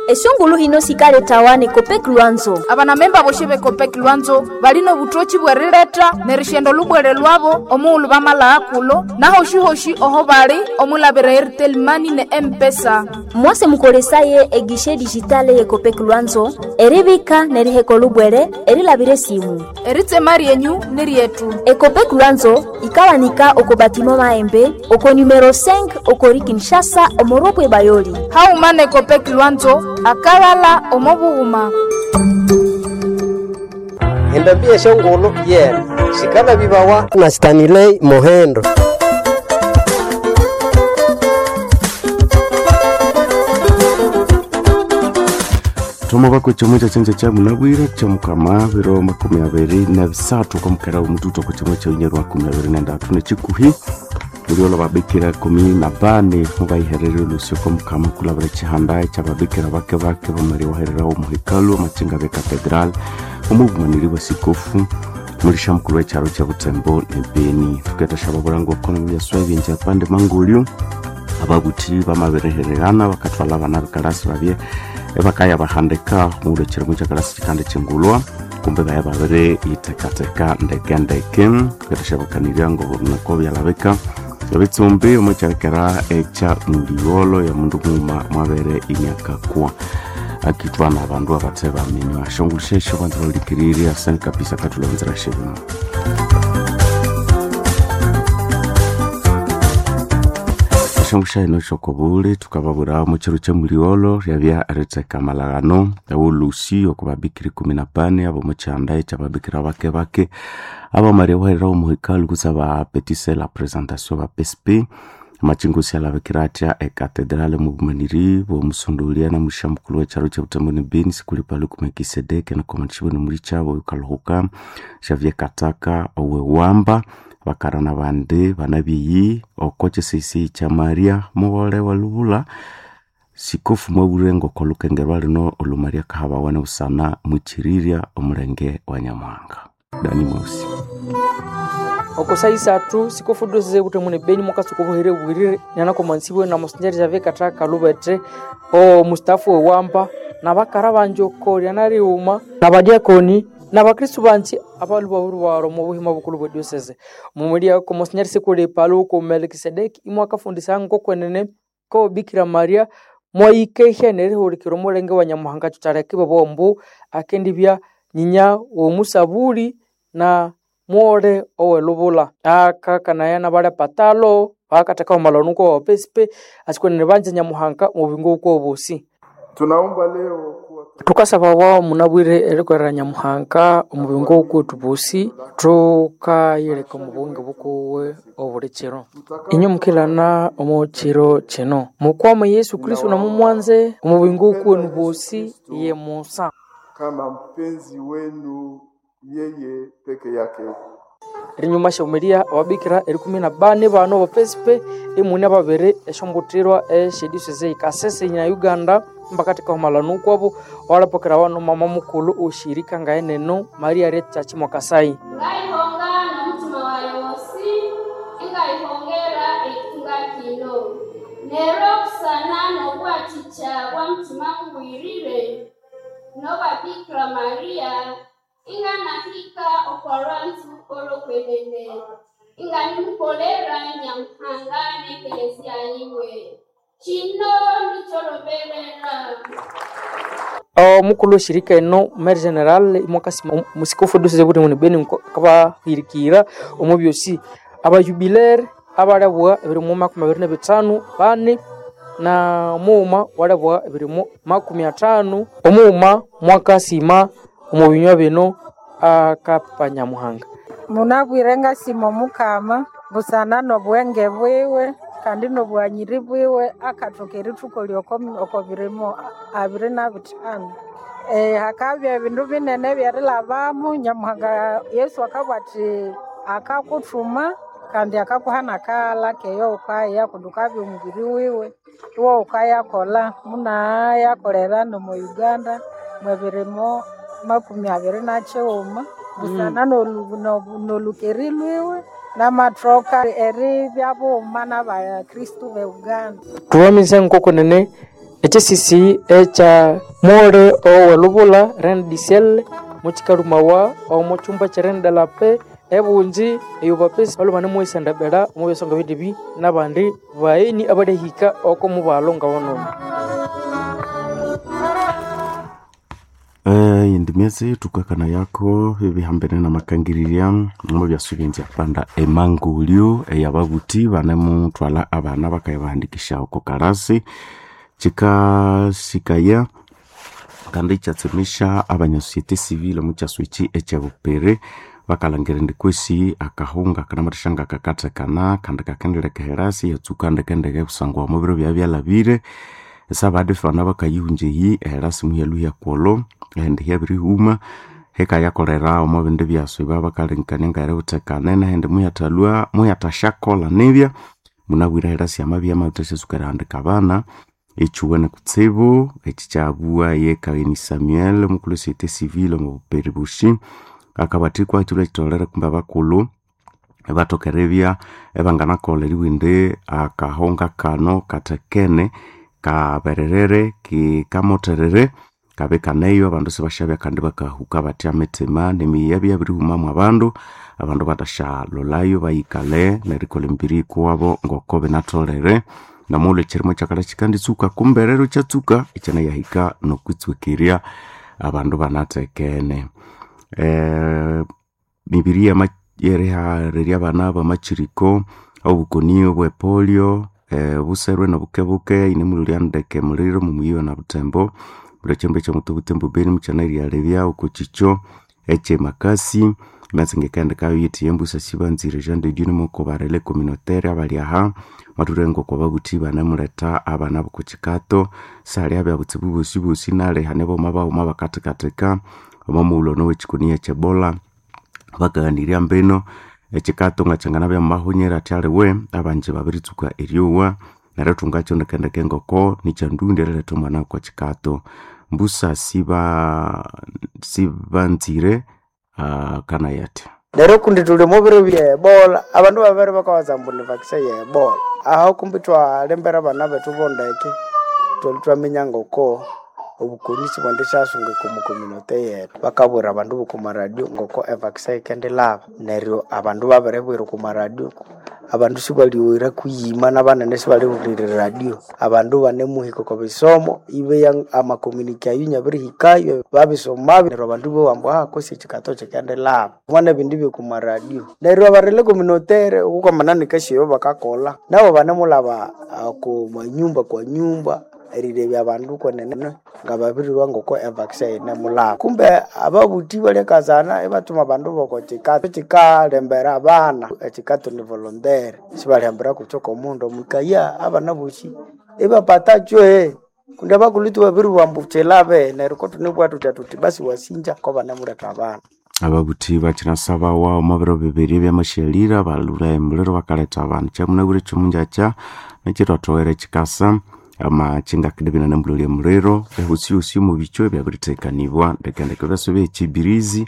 Esungulu hino sikale tawane Kopek Lwanzo. Abana memba boshibe Kopek Lwanzo balino butochi bwerileta nerishendo lubwere lwabo omuulu bamala akulo naho shihoshi oho bali omulabira Airtel Money ne M-Pesa. Mwase mukolesaye egishe digitale ye Kopek Lwanzo eribika neriheko lubwere erilabire simu. Eritse mari yenyu nerietu. Kopek Lwanzo ikawanika okobatimo maembe oko numero 5 okori Kinshasa omoropwe bayoli. Haumane Kopek Lwanzo akalala omobuuma. Endabie shongolo shikala bibawa na Stanley Mohendo. Toma kwa chomwecha chenja cha munabwira cha mukama biro 23 kwa mukera umututo kwa chomwecha unyeru wa 23 ne chikuhi Muriolo babikira 14 mubayiherere lusyo kwa mukama kulabira chihandaye cha babikira bake bamari waherera wo muhikalu amachinga be katedral umubumaniri wasikofu muri shamkuru w'cyaro cya Butembo nebeni tuketa shababurango kono yaswa binje pande mangulyo ababuti bamaberehererana bakatwala abana bakarasi babye bakaya bahandeka mu rukero cy'akarasi kandi cyingulwa kumbe baya babere itekateka ndeke tukashaba ngo nako byalabeka yabitsumbe umucyakara echa ndiolo ya mundu muma mwabere imyaka kwa akitwana abantu abateba menyo ashongushesho bantu balikiriri asani kabisa katulonzera shebimo shongusha ino shokobule tukababura mu kiro cyo muriolo yabya areteka malagano awulusi okubabikiri 14 abo mu cyanda cyababikira bake aba mari waherera mu hikalu gusaba petise la presentation ba PSP machingo siala bekiratia cathedrale mu bumaniri bo musondolia na mushamukulu w'cyaro cya Butembo ne Beni sikulipalu kumekisedeke na komanchibo ne muri cyabo yukaluhuka Javier Kataka owe wamba bakarana bande banabiyi okoche sisi cha Maria mubole walubula sikofu mwaburengo kolukengerwa lino olumaria kahaba wane usana muchiriria omurenge wa Nyamwanga Dani Mosi okosaisa tu sikofu dose Butembo ne Beni mwaka sukobohere bwirire nyana komansibwe na mosnjeri Javier Kataka lubetre o Mustafa wamba na bakara banjoko yanari uma na badiakoni na bakristo banchi abalu bahuru waro mu buhima bukulu bwa diocese mu muri ko monseigneur sekole palo ko Melkisedek imwaka fundisa ngo kwenene ko Bikira Maria moyike henere horikiro murenge wa Nyamuhanga tutareke bombu akendi bya nyinya wo musaburi na more owelubula akakana yana bale patalo akataka malonuko wa PSP asikwenene banje Nyamuhanga mu bingo ko bosi. Tunaomba leo tukasaba wao munabwire erikwera Nyamuhanga omubingo okutubusi tukayereka mubunge bukuwe obulikiro inyo mukilana omukiro kino mukwama Yesu Kristo na mumwanze omubingo okuwe nubusi ye Musa kama mpenzi wenu yeye peke yake. Rinyuma shomeria wabikira 14 bano bapespe emune babere eshombutirwa eshediseze ikasese nya Uganda mbakati kwa malanu kwabo walapokera wano mama mukulu ushirika ngaeneno Maria Reta Chimokasai ngaihonga na mtuma wa yosi ngaihongera etunga kilo nero sana no kwachicha wa mtuma ngwirire no Bikira Maria inga nafika okwarantu olokwelele inga nimkolera Nyamuhanga nekelezia iwe chino nicholobelela mukulu shirika eno maire general mwakasi musikofu dose Butembo ne Beni kaba hirikira omubyosi aba jubilaire abalabwa ebiri mu 25 bane na muma walabwa ebiri mu 50 omuma mwakasima omubinywa bino akapa Nyamuhanga munabwirenga simo mukama busana no bwenge bwiwe kandi no bwanyiri bwiwe akatokeri tukolyoko okobirimo 25 hakabya ebindu binene byarilabamu Nyamuhanga Yesu akabwati akakutuma kandi akakuhana kala keyo ukaya kudukabya omubiri wiwe wo ukaya kola muna yakolera no mu Uganda mwebirimo 29 busana no lukerilwe na matroka eri byabo mana ba Kristo be Uganda tuwamize nkoko nene ekisisi ekya more owelubula ren disiel muchikalumawa omuchumba cherene de la paix ebunji eyubapesi balumane mwisendebera omubesonga bidibi nabandi baini abadehika oko mubalonga wono indimiezi tukakana yako ebihambene na makangiriria mu byasubenzi apanda emangulyo eyababuti banemu twala abana bakayibahandikisha oko karasi chikasikaya kandi chatsemisha abanyasociete civile mu cyaswici ecyabupere bakalangera ndikwesi akahunga kana matashanga kakatekana kandi kakendele keherasi yatsukande kendege busangwa mu biro byalabire sabade fana bakayihunje yi eherasi mu yalu yakolo ende hebiri huma heka yakolera omo bende byaswe babakalinkane ngare utekane na ende mu yatashakola nibya munabwira herasi amabya matashye sukara andika bana echuwene kutsibu echichabua yekageni Samuel mukulu societe civile mu peribushi akabatikwa chule chitolera kumba bakulu batokerebya ebangana kolera winde akahonga kano katekene kabererere kikamoterere kabekaneyo abandu sebashabya kandi bakahuka batya metima nemiyabya biri humamwe abandu batashalolayo bayikale nerikole mbiri kwabo ngokobe natolere namule chirimo chakala chikanditsuka kumberero chatsuka ichana yahika nokwitswekeria abandu banatekene mibiria mayereha reria bana bamachiriko obukoniyo bwe polio buserwe na bukebuke inimululyandeke muliro mumuyiwa na butembo bulechembe cha mutubutembo beni mchana iryalebya ukochicho eche makasi matsingekande kayiti yembusa sibanzire Jean de Dieu mu kobarele communautaire abali aha maturengo ko babuti banamuleta abana bukuchikato sali abya butsibubusi nale hanebo mabaho mabakatekateka omamulo no wechikunia chebola bakaganiria mbeno echikato ngachangana bya mahonyera tyale we abanje babiritsuka eriwa naratungacho ndekendeke ngoko ni chandundere tomwana kwa chikato mbusa sibanzire kana yate lero kundi tuli mubiro bya ebola abandu babere bakawazambune vaccine ya ebola aho kumbitwa lembera bana betu bondeke tolitwamenya ngoko obukonisi bwandeshasunge ku community yetu bakabura abandu ku radio ngoko vaccine kende lava neryo abandu babere bwiro ku radio abandu sibaliwira kuyima nabanene sibali urire radio abandu banemuhiko ko bisomo ibe yang ama communicate yunya biri hikayo babisoma neryo abandu bo wambo akosi chikato chekende lava mwana bindibe ku radio neryo barele community uko manani kashiyo bakakola nabo banemulaba ku manyumba kwa nyumba erire bya bandu ko nene ngababirirwa ngoko vaccine nemula kumbe ababuti bale kazana ebatuma bandu boko chika lembera abana chikato ni volontaire sibalembera kuchoko mundo mukaya abana bushi ebapata chwe kunda bakulitu babirirwa mbuchelabe nerikoto nibwatu tatuti basi wasinja ko banemuleta abana ababuti bachina saba wa mabiro bibiri bya mashelira balura emulero bakaleta abantu chamunagure chumunjacha nekitotowere chikasa ama chinga kidebina nambulya murero ehusi mu bicho byabiritekanibwa ndekendeke basobe ekibirizi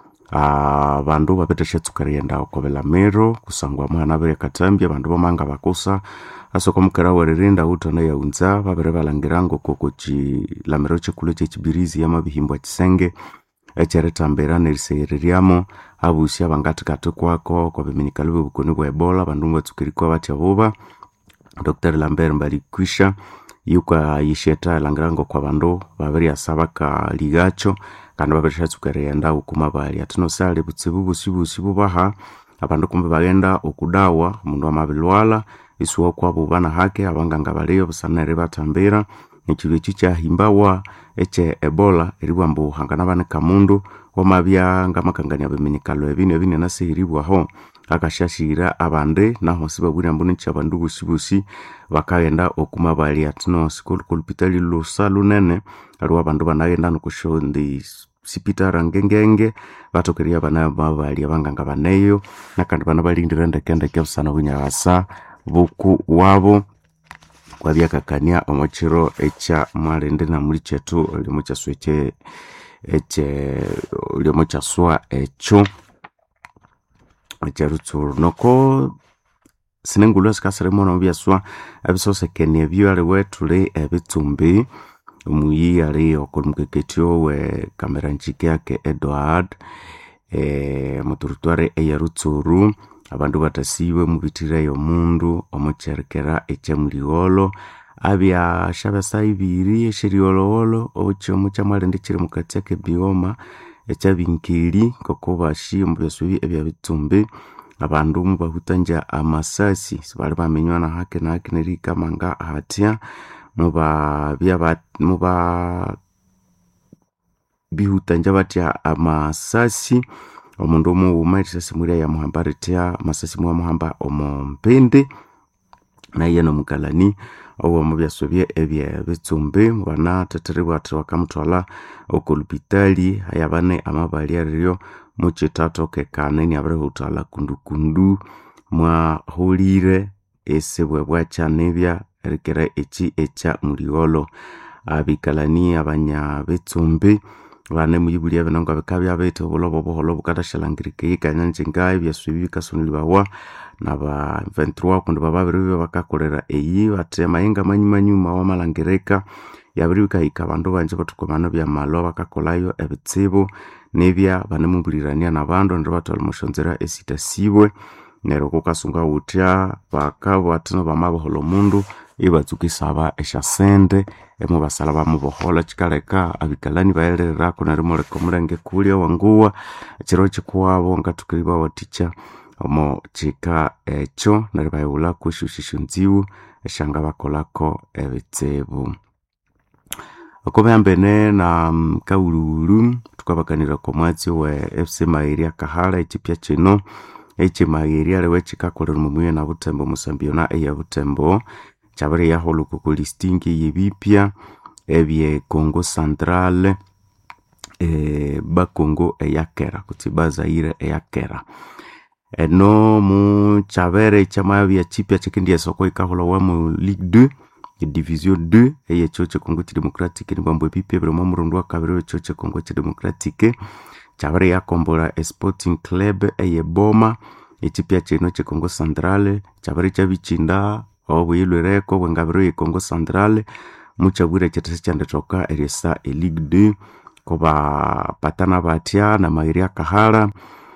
abandu babetesha tsukarienda okobela mero kusangwa mwana bere katambya abandu bamanga bakosa asoko mukara wererinda utana yaunza babere balangirango kokochi lamero chikulo chekibirizi yamabihimbwa kisenge echeretambera nerisereriamo abusi abangati kwako kobiminikaluwe bukoni bwa ebola abandu batsukirikwa batya boba Dr. Lambert Mbalikwisha yuka yisheta langirango kwa bandu babiri asaba ka ligacho kandi babiri tsukerenda ukuma bali atino sale butsibu baha abandu kumbe bagenda okudawa mundu amabilwala isuwa kwa bubana hake abanganga baliyo busanere batambira nikibi chicha himbawa eche ebola eribambu hangana bane kamundu wamabya ngamakanganya beminikalo ebine nasihiribwaho akashashira abande naho sibabura mbone chabandu busibusi bakagenda okuma bali atino school kulpitali lusalu nene ari abandu banagenda nokushondi sipitara ngengenge batokeria bana bali abanganga baneyo nakandi bana balindira ndekende kyabusana bunyasa buku wabo kwabyakakania omochiro echa malende na muri chetu limocha sweke eche limocha swa echo echarutsuru noko sinengulwa sikasiremo byaswa ebisosekene byo ali wetule ebitumbi umuyi ali okulumukeketyo we kamera njike yake Edward muturutware eyarutsuru abandu batasiwe mubitire yo mundu omucherekera echemuliolo abya shabasa ibiri eshiriololo ocho muchamale ndikire mukatyake bioma echabinkiri kokobashi mubyesubi ebya bitumbi abandu mubahutanja amasasi sibali bamenywana hake na hake nerika manga hatia muba bihutanja batya amasasi omundu omuwuma erisasi mulia ya muhamba ritia amasasi mwa muhamba omompende na yeno mukalani owo mubyasobye ebye bitsumbe mubana teteribwa ati wakamutwala okulupitali ayabane amabali ariyo muchitato kekane ni abre hutala kundukundu mwa holire esebwe bwachanebya erikera echi echa muliolo abikalani abanya bitsumbe bane muyibulia benonga bekabya beto bolobo boholo bukatashalangirike ikanyanje ngaye byasubi kasonlibawa naba 23 kundi bababiri bakakolera eyi batema yenga manyuma wa malangereka yabirika ikabandu banje batukomana bya malo bakakolayo ebitsibo nebya banemubulirania nabandu ndo batolomoshonzera esitasibwe nero kukasunga utya bakabwatino bamaboholo mundu ibatsukisaba eshasende emu basala bamubohola chikaleka abikalani baelera kunarimo komulenge kulya wanguwa chiro chikwabo ngatukiriba waticha omo chika echo naribayula kushushishunziwu eshanga bakolako ebitsebu okobambene na kaululu tukabakanira komwatsi we FC Mairia Kahara ekipya kino Mairia lewe chikakolera mumuye na Butembo Musambiona eya Butembo chabere ya holuko ku listingi yebipya ebye Congo Central ba Congo eyakera kutiba Zaire eyakera no mu chabere chama bya chipya chikindi soko ikahola wa mu Ligue 2 Division 2 eye choche Congo Democratique ni bambo bipya bero murundo wa kabere choche Congo Democratique chabere ya Kombola Sporting Club eye Boma echipya chino che Congo Central chabere chabichinda obuyilwereko bwengabiro Congo Central muchabure chetese chandetoka erisa Ligue 2 koba patana batya na Mairia Kahara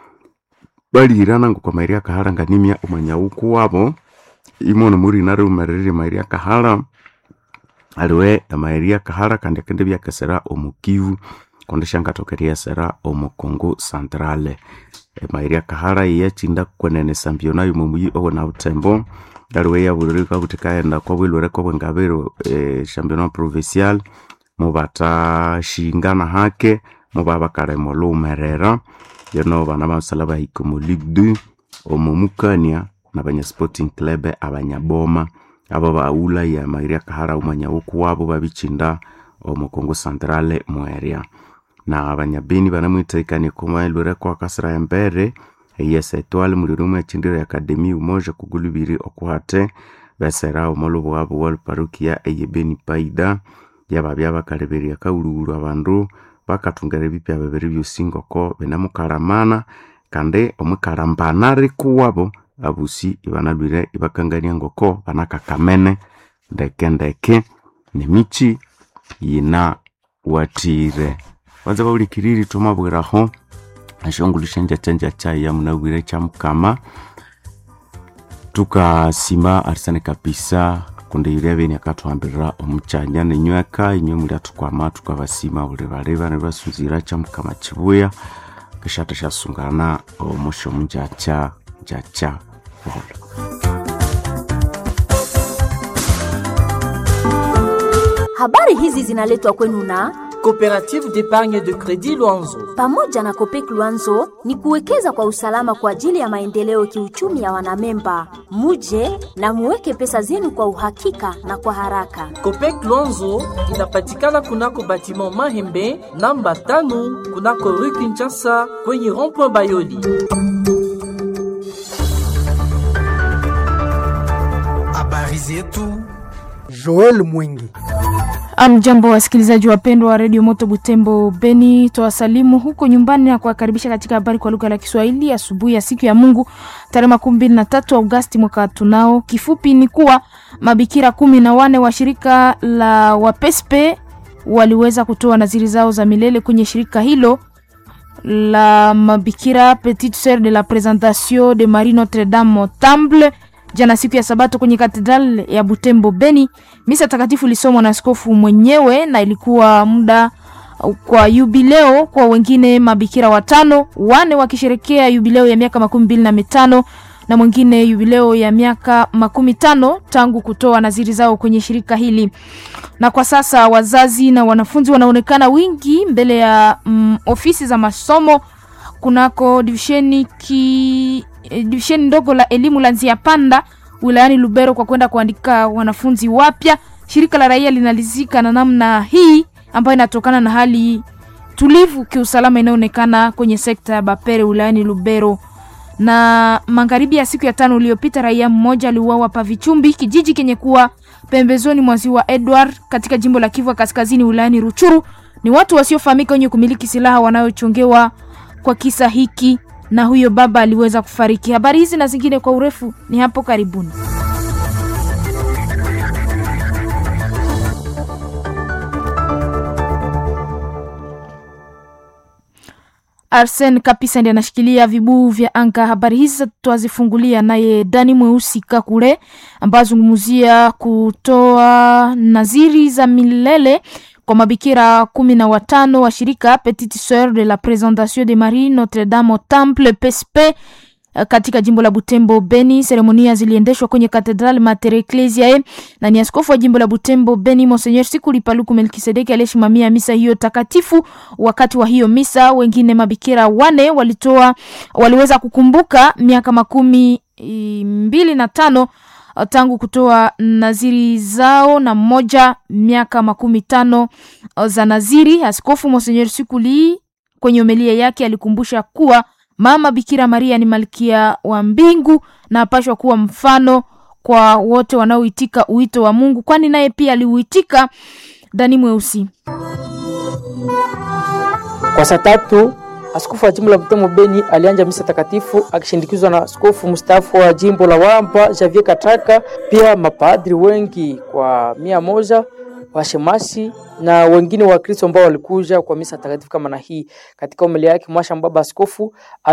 balirana ngo kwa Mairia Kahara nganimya umanyauku wabo imono muri nare umariri Mairia Kahara aliwe Mairia Kahara kandi kende bya kasera omukivu kondeshanga tokeria sera omu Congo Central Mairia Kahara yachinda kwenene sampiona yumuyi obona Butembo aliwe ya burika butikaenda kwa bwilwereko bwengabiro championnat provincial mubata shingana hake mubaba karemo lumerera yeno bana basalaba hiko mu Ligue 2 omumukania nabanya Sporting Club abanya Boma abo baula ya Mairia Kahara umanya uku wabo babichinda omu Congo Central mu area na abanya Beni banamwitekane kuma elwere kwa kasra embere yes Etoile mulirumu chindira academy umoja kugulubiri okuhate basera omolobo wabo wal parokia eye Beni Paida yababya bakareberia kaululu abandu bakatungere bipya babiri byusingoko benamukaramana kande omukarambana rikuwabo abusi ibanalwire ibakangania ngoko banakakamene ndeke nemichi yina watire wanza baulikiriri tumabweraho ashongulishenja chenja chai ya munawire chamkama tukasima arsane kapisa kunde yirebe nyakatwambira omuchanya nenyweka inyo muri atukwama tukabasima burebareba nebasuzira chamkama kibuya kishata shasungana omusho munjacha Habari hizi zinaletwa kwenu na Coopérative d'épargne de crédit Luanzo. Pamoja na Copec Luanzo ni kuwekeza kwa usalama kwa ajili ya maendeleo kiuchumi ya wanamemba. Muje na muweke pesa zenu kwa uhakika na kwa haraka. Copec Luanzo inapatikana kunako batiment Mahembe namba 5 kunako rue Kinshasa kwenye rond-point Bayoli. Habari zetu Joel Mwingi. Jambo wasikilizaji wapendwa wa Radio Moto Butembo Beni, tuwasalimu huko nyumbani na kuwakaribisha katika habari kwa lugha la Kiswahili asubuhi ya siku ya Mungu tarehe 23 Agosti mwaka tunao. Kifupi ni kuwa mabikira 14 wa shirika la Wapespe waliweza kutoa naziri zao za milele kwenye shirika hilo la mabikira Petite Sœur de la Présentation de Marie Notre-Dame au Temple jana siku ya Sabato kwenye katedral ya Butembo Beni. Misa takatifu ilisomwa na askofu mwenyewe na ilikuwa muda kwa jubileo kwa wengine mabikira 5, 4 wakisherekea jubileo ya miaka 25 na mwingine jubileo ya miaka 15 tangu kutoa naziri zao kwenye shirika hili. Na kwa sasa wazazi na wanafunzi wanaonekana wingi mbele ya ofisi za masomo kunako divisheni ndogo la elimu la Nzia Panda wilayani Lubero kwa kwenda kuandika wanafunzi wapya. Shirika la raia linalizika na namna hii ambayo inatokana na hali tulivu kiusalama inaonekana kwenye sekta ya Bapere wilayani Lubero. Na magharibi ya siku ya 5 iliyopita raia mmoja aliuawa pa Vichumbi, kijiji kenye kuwa pembezoni mwa ziwa Edward katika jimbo la Kivu Kaskazini wilayani Ruchuru. Ni watu wasiofahamika wenye kumiliki silaha wanaochongewa kwa kisa hiki, na huyo baba aliweza kufariki. Habari hizi na zingine kwa urefu ni hapo karibuni. Arsene Kapisa ndiye anashikilia vibu vya anga. Habari hizi tuazifungulia naye Dani Mweusi Kakule ambaye zungumzia kutoa naziri za milele kwa mabikira 15 wa shirika Petite Sœur de la Présentation de Marie Notre-Dame au Temple PSP katika jimbo la Butembo Beni. Seremonia ziliendeshwa kwenye Cathedrale Mater Ecclesiae na ni askofu wa jimbo la Butembo Beni Monseigneur Sikuli Paluku Melkisedeki aliyesimamia misa hiyo takatifu. Wakati wa hiyo misa wengine mabikira 4 waliweza kukumbuka miaka 25 tangu kutoa naziri zao na mmoja miaka 15 za naziri. Askofu Monseigneur Sikuli kwenye homilia yake alikumbusha kuwa Mama Bikira Maria ni malkia wa mbingu na apashwa kuwa mfano kwa wote wanaoitika uito wa Mungu, kwani naye pia aliuitika. Dani Mweusi. Kwa saa 3 askofu wa jimbo la Butembo Beni alianja misa takatifu akishindikizwa na askofu mstaafu wa jimbo la Wamba Javier Kataka, pia mapadri wengi kwa 100 washemasi na wengine wa Kristo ambao walikuja kwa misa takatifu kama na hii. Katika homilia yake mwasha baba askofu